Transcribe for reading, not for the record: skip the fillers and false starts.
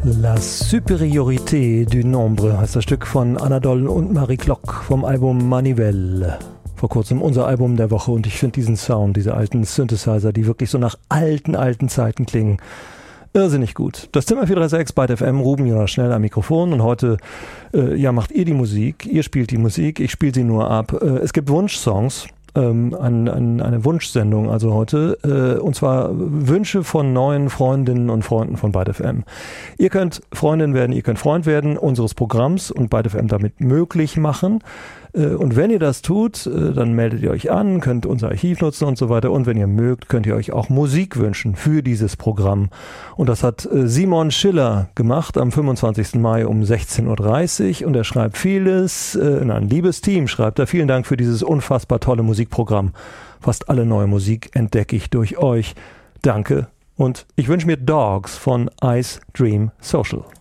La Supériorité du Nombre heißt das Stück von Anadol und Marie Klock vom Album Manivelle. Vor kurzem unser Album der Woche und ich finde diesen Sound, diese alten Synthesizer, die wirklich so nach alten Zeiten klingen, irrsinnig gut. Das Zimmer 436 bei FM, Ruben Jonas Schnell am Mikrofon und heute macht ihr die Musik, ihr spielt die Musik, ich spiele sie nur ab. Es gibt Wunschsongs. Eine Wunschsendung also heute, und zwar Wünsche von neuen Freundinnen und Freunden von Byte FM. Ihr könnt Freundin werden, ihr könnt Freund werden unseres Programms und Byte FM damit möglich machen. Und wenn ihr das tut, dann meldet ihr euch an, könnt unser Archiv nutzen und so weiter. Und wenn ihr mögt, könnt ihr euch auch Musik wünschen für dieses Programm. Und das hat Simon Schiller gemacht am 25. Mai um 16.30 Uhr. Und er schreibt vieles, ein liebes Team schreibt er. Vielen Dank für dieses unfassbar tolle Musikprogramm. Fast alle neue Musik entdecke ich durch euch. Danke. Und ich wünsche mir Dogs von Ice Dream Social.